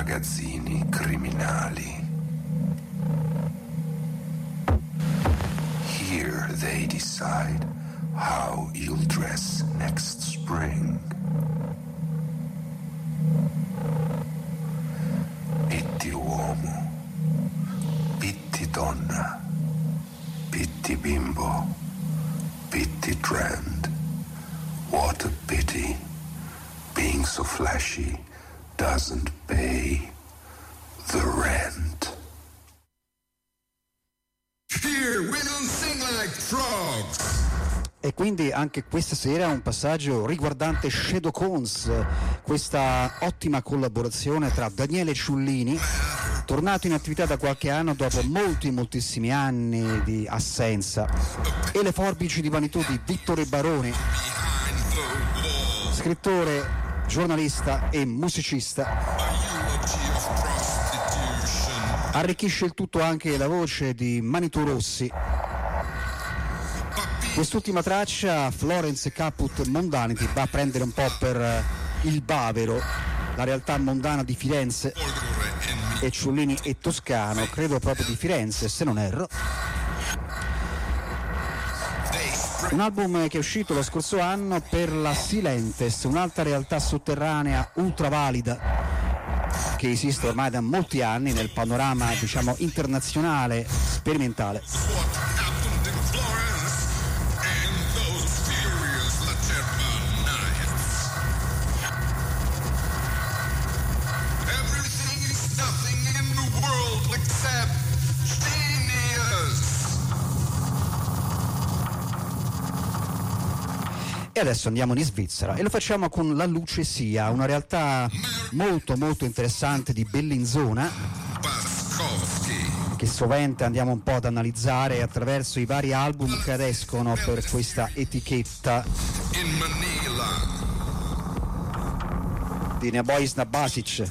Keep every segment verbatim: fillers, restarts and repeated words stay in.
magazzini criminali. Here they decide how you'll dress next spring. Pitti uomo, pitti donna, pitti bimbo, pitti trend. What a pity, being so flashy doesn't pay the rent. Here we don't sing like frogs. E quindi anche questa sera un passaggio riguardante Shadow Cones, questa ottima collaborazione tra Daniele Ciullini, tornato in attività da qualche anno dopo molti moltissimi anni di assenza, e le forbici di vanitù di Vittore Baroni, scrittore, giornalista e musicista. Arricchisce il tutto anche la voce di Manitou Rossi. Quest'ultima traccia, Florence Caput Mondanity, va a prendere un po' per il bavero, la realtà mondana di Firenze, e Ciullini è toscano, credo proprio di Firenze, se non erro. Un album che è uscito lo scorso anno per la Silentes, un'altra realtà sotterranea ultravalida che esiste ormai da molti anni nel panorama, diciamo, internazionale sperimentale. E adesso andiamo in Svizzera e lo facciamo con La Lucesia, una realtà molto molto interessante di Bellinzona, che sovente andiamo un po' ad analizzare attraverso i vari album che escono per questa etichetta di Nebojs Nabasic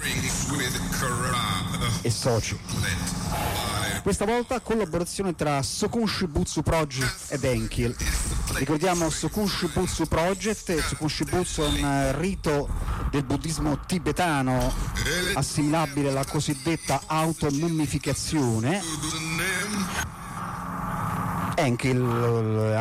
e soci. Questa volta collaborazione tra Sokun Shibutsu Project ed Enkill. Ricordiamo Sokun Shibutsu Project. Sokun Shibutsu è un rito del buddismo tibetano assimilabile alla cosiddetta automummificazione. Enkill